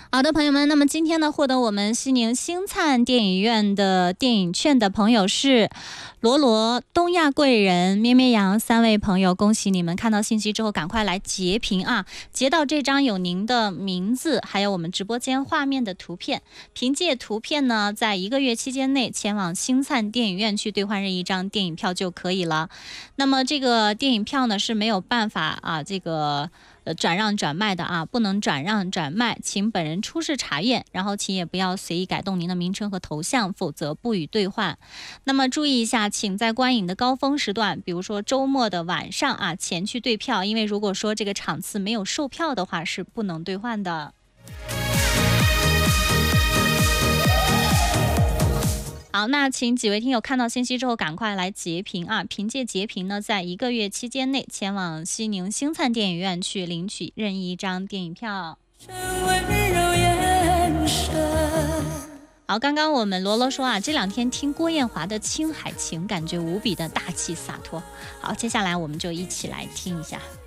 好的，朋友们，那么今天呢，获得我们西宁星灿电影院的电影券的朋友是罗罗、东亚贵人、咩咩羊3位朋友，恭喜你们！看到信息之后，赶快来截屏啊！截到这张有您的名字，还有我们直播间画面的图片。凭借图片呢，在1个月期间内前往星灿电影院去兑换任意一张电影票就可以了。那么这个电影票呢是没有办法啊，转让转卖的啊，不能转让转卖，请本人出示查验，然后请也不要随意改动您的名称和头像，否则不予兑换。那么注意一下，请在观影的高峰时段，比如说周末的晚上啊，前去兑票，因为如果说这个场次没有售票的话，是不能兑换的。好，那请几位听友看到信息之后赶快来截屏啊！凭借截屏呢，在1个月期间内前往西宁星灿电影院去领取任意一张电影票。好，刚刚我们罗罗说啊，这2天听郭艳华的《青海情》，感觉无比的大气洒脱。好，接下来我们就一起来听一下。